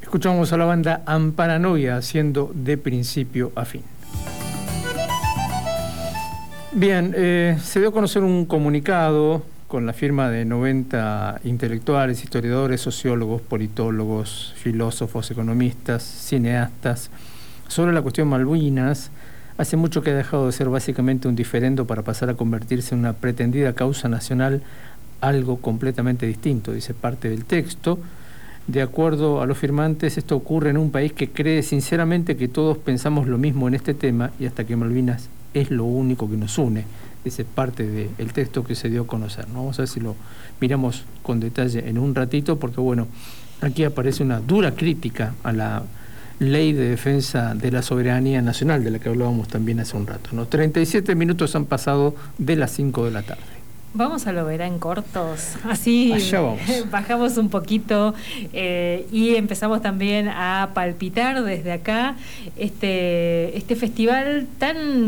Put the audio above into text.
Escuchamos a la banda Amparanoia haciendo De Principio a Fin. Bien, se dio a conocer un comunicado con la firma de 90 intelectuales, historiadores, sociólogos, politólogos, filósofos, economistas, cineastas, sobre la cuestión Malvinas. Hace mucho que ha dejado de ser básicamente un diferendo para pasar a convertirse en una pretendida causa nacional, algo completamente distinto, dice parte del texto. De acuerdo a los firmantes, esto ocurre en un país que cree sinceramente que todos pensamos lo mismo en este tema y hasta que Malvinas es lo único que nos une. Esa es parte del texto que se dio a conocer, ¿no? Vamos a ver si lo miramos con detalle en un ratito, porque bueno, aquí aparece una dura crítica a la Ley de Defensa de la Soberanía Nacional, de la que hablábamos también hace un rato, ¿no? 37 minutos han pasado de las 5 de la tarde. Vamos a lo verá en cortos, así bajamos un poquito y empezamos también a palpitar desde acá este festival tan